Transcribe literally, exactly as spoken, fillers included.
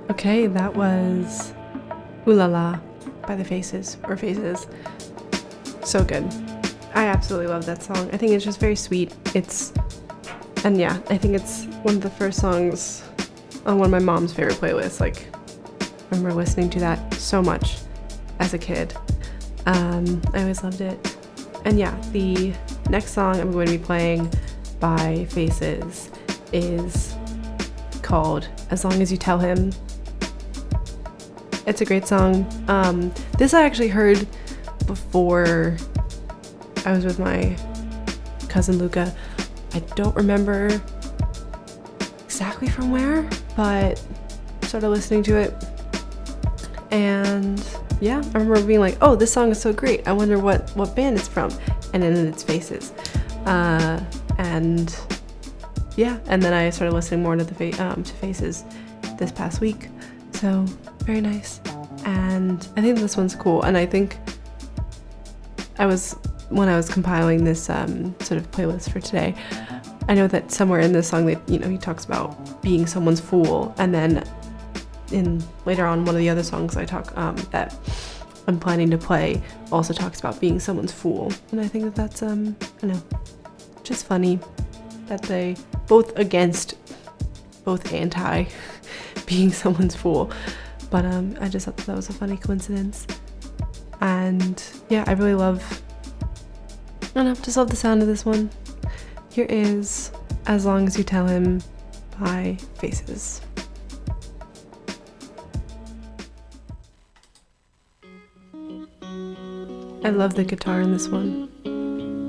Okay, that was Ooh La La by The Faces, or Faces. So good. I absolutely love that song. I think it's just very sweet. It's, and yeah, I think it's one of the first songs on one of my mom's favorite playlists. Like, I remember listening to that so much as a kid. Um, I always loved it. And yeah, the next song I'm going to be playing by Faces is called As Long As You Tell Him. It's a great song. Um, this I actually heard before I was with my cousin Luca. I don't remember exactly from where, but started listening to it. And yeah, I remember being like, oh, this song is so great. I wonder what, what band it's from. And then it's Faces. Uh, and yeah, and then I started listening more to the fa- um, to Faces this past week. So very nice. And I think this one's cool. And I think I was, when I was compiling this um, sort of playlist for today, I know that somewhere in this song that, you know, he talks about being someone's fool. And then in later on, one of the other songs I talk um, that I'm planning to play also talks about being someone's fool. And I think that that's, um, I don't know, just funny that they both against, both anti being someone's fool. But um, I just thought that, that was a funny coincidence. And yeah, I really love, I don't know, just love the sound of this one. Here is As Long As You Tell Him by Faces. I love the guitar in this one.